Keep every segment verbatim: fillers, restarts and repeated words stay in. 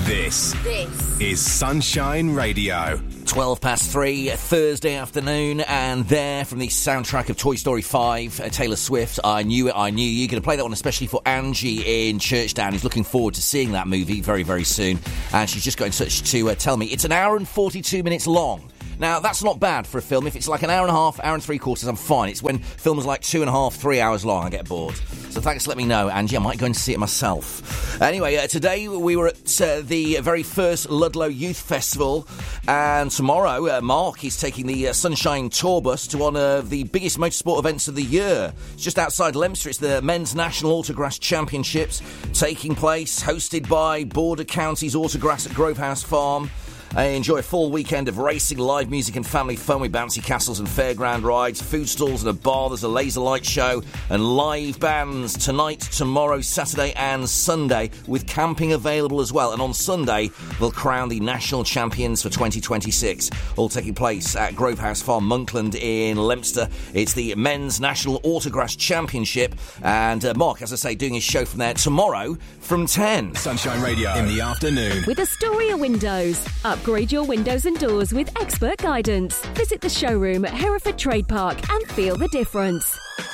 This, this is Sunshine Radio. twelve past three, Thursday afternoon, and there from the soundtrack of Toy Story five, uh, Taylor Swift, I Knew It, I Knew You. Going to play that one especially for Angie in Churchdown, who's looking forward to seeing that movie very, very soon. And she's just got in touch to uh, tell me it's an hour and forty-two minutes long. Now, that's not bad for a film. If it's like an hour and a half, hour and three quarters, I'm fine. It's when films are like two and a half, three hours long, I get bored. So thanks for letting me know, Angie. I might go and see it myself. Anyway, uh, today we were at uh, the very first Ludlow Youth Festival, and tomorrow uh, Mark is taking the uh, Sunshine Tour Bus to one of the biggest motorsport events of the year. It's just outside Leicester. It's the Men's National Autograss Championships taking place, hosted by Border Counties Autograss at Grove House Farm. I enjoy a full weekend of racing, live music and family fun with bouncy castles and fairground rides, food stalls and a bar. There's a laser light show and live bands tonight, tomorrow, Saturday and Sunday, with camping available as well. And on Sunday, they'll crown the national champions for twenty twenty-six, all taking place at Grove House Farm, Monkland in Leicester. It's the Men's National Autograss Championship. And uh, Mark, as I say, doing his show from there tomorrow from ten. Sunshine Radio in the afternoon. With Astoria Windows. Upgrade your windows and doors with expert guidance. Visit the showroom at Hereford Trade Park and feel the difference.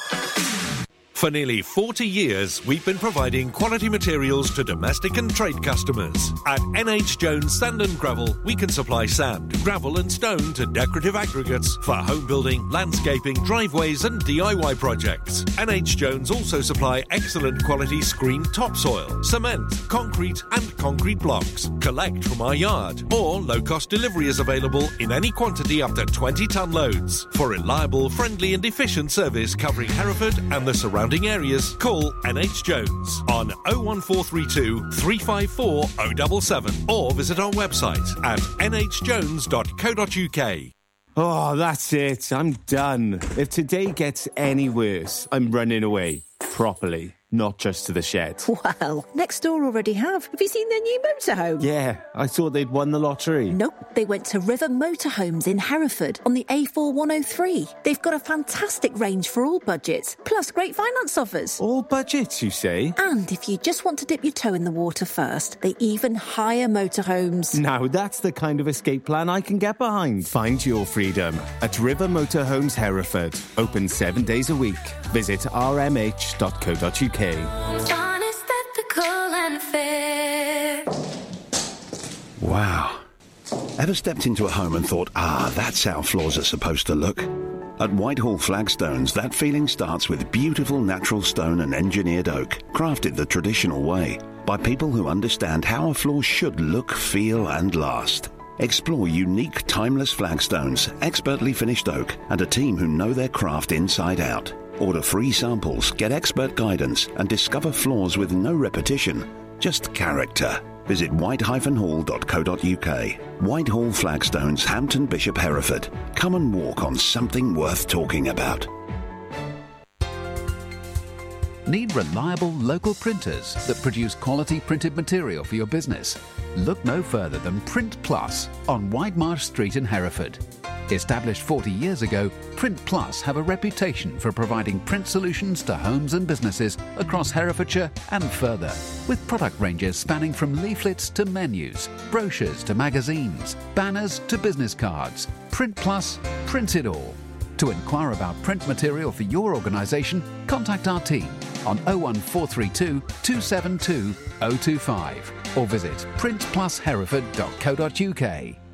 For nearly forty years, we've been providing quality materials to domestic and trade customers. At N H Jones Sand and Gravel, we can supply sand, gravel and stone to decorative aggregates for home building, landscaping, driveways and D I Y projects. N H Jones also supply excellent quality screened topsoil, cement, concrete and concrete blocks. Collect from our yard, or low-cost delivery is available in any quantity up to twenty tonne loads. For reliable, friendly and efficient service covering Hereford and the surrounding areas, call N H Jones on oh one four three two, three five four, oh seven seven or visit our website at n h jones dot co dot u k. Oh, that's it. I'm done. If today gets any worse, I'm running away. Properly. Not just to the shed. Well, next door already have. Have you seen their new motorhome? Yeah, I thought they'd won the lottery. Nope, they went to River Motorhomes in Hereford on the A four one oh three. They've got a fantastic range for all budgets, plus great finance offers. All budgets, you say? And if you just want to dip your toe in the water first, they even hire motorhomes. Now that's the kind of escape plan I can get behind. Find your freedom at River Motorhomes Hereford. Open seven days a week. Visit r m h dot co dot u k. Honest, ethical and fair. Wow. Ever stepped into a home and thought, ah, that's how floors are supposed to look? At Whitehall Flagstones, that feeling starts with beautiful natural stone and engineered oak, crafted the traditional way, by people who understand how a floor should look, feel and last. Explore unique, timeless flagstones, expertly finished oak, and a team who know their craft inside out. Order free samples, get expert guidance, and discover floors with no repetition, just character. Visit white dash hall dot co dot u k. Whitehall Flagstones, Hampton Bishop, Hereford. Come and walk on something worth talking about. Need reliable local printers that produce quality printed material for your business? Look no further than Print Plus on Widemarsh Street in Hereford. Established forty years ago, Print Plus have a reputation for providing print solutions to homes and businesses across Herefordshire and further, with product ranges spanning from leaflets to menus, brochures to magazines, banners to business cards. Print Plus, print it all. To inquire about print material for your organisation, contact our team on oh one four three two, two seven two, oh two five or visit print plus hereford dot co dot u k.